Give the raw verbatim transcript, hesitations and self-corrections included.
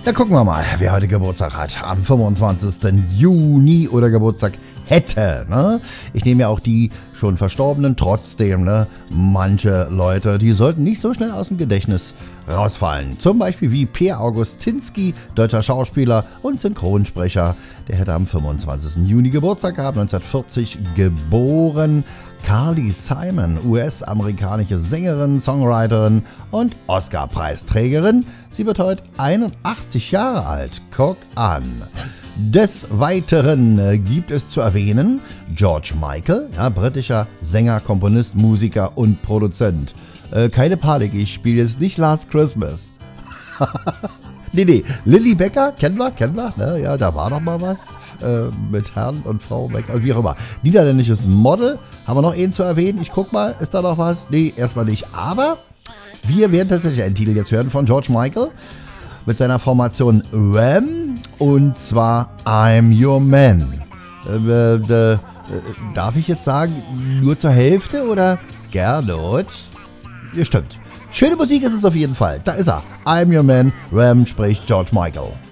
Dann gucken wir mal, wer heute Geburtstag hat. Am fünfundzwanzigsten Juni oder Geburtstag hätte. Ne? Ich nehme ja auch die schon Verstorbenen. Trotzdem, ne? Manche Leute, die sollten nicht so schnell aus dem Gedächtnis rausfallen. Zum Beispiel wie Peer Augustinski, deutscher Schauspieler und Synchronsprecher. Der hätte am fünfundzwanzigsten Juni Geburtstag gehabt, neunzehnhundertvierzig geboren. Carly Simon, U S-amerikanische Sängerin, Songwriterin und Oscar-Preisträgerin. Sie wird heute einundachtzig Jahre alt. Guck an. Des Weiteren gibt es zu erwähnen George Michael, ja, britischer Sänger, Komponist, Musiker und Produzent. Äh, keine Panik, ich spiele jetzt nicht Last Christmas. Nee, nee, Lilly Becker, kennen wir, kennen wir, ne? Ja, da war doch mal was äh, mit Herrn und Frau Becker, wie auch immer. Niederländisches Model, haben wir noch einen zu erwähnen? Ich guck mal, ist da noch was? Nee, erstmal nicht, aber wir werden tatsächlich einen Titel jetzt hören von George Michael mit seiner Formation Wham! Und zwar I'm Your Man. Äh, äh, äh, darf ich jetzt sagen, nur zur Hälfte oder Gernot? Ja, stimmt. Schöne Musik ist es auf jeden Fall. Da ist er. I'm Your Man, Wham! Spricht George Michael.